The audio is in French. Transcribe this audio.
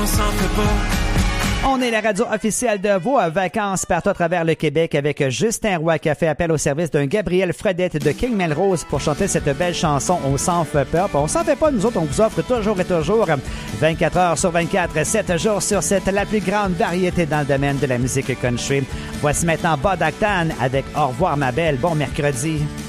On s'en fait pas. On est la radio officielle de vos vacances partout à travers le Québec avec Justin Roy qui a fait appel au service d'un Gabriel Fredette de King Melrose pour chanter cette belle chanson On s'en fait pas. On s'en fait pas, nous autres, on vous offre toujours et toujours 24 heures sur 24, 7 jours sur 7, la plus grande variété dans le domaine de la musique country. Voici maintenant Bud Acton avec Au revoir ma belle. Bon mercredi.